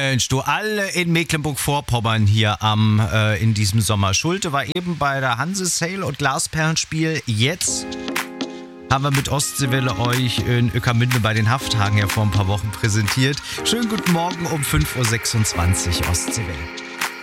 Mensch, du, alle in Mecklenburg-Vorpommern hier in diesem Sommer. Schulte war eben bei der Hanse-Sale und Glasperlenspiel. Jetzt haben wir mit Ostseewelle euch in Ueckermünde bei den Hafttagen ja vor ein paar Wochen präsentiert. Schönen guten Morgen um 5.26 Uhr Ostseewelle.